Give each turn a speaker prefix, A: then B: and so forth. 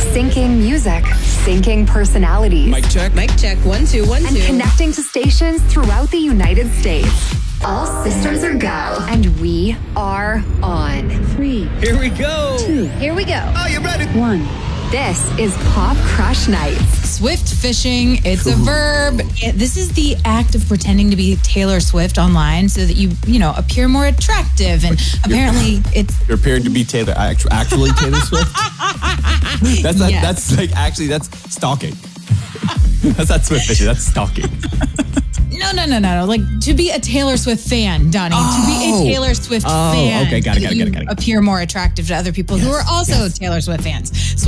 A: Syncing music, syncing personalities.
B: Mic check.
C: Mic check. 1, 2, 1, 2.
A: And connecting to stations throughout the United States. All systems are go. And we are on.
C: 3.
B: Here we go.
C: 2. Here we go.
B: Are you ready?
C: 1.
A: This is Pop Crush Nights.
D: Swift fishing, it's a verb. This is the act of pretending to be Taylor Swift online so that you appear more attractive. And apparently it's...
E: You're appearing to be Taylor, actually Taylor Swift? That's stalking. That's not Swift fishing, that's stalking.
D: No. Like, to be a Taylor Swift fan, Donnie. To be a Taylor Swift fan.
E: Okay, got it.
D: Appear more attractive to other people who are also Taylor Swift fans.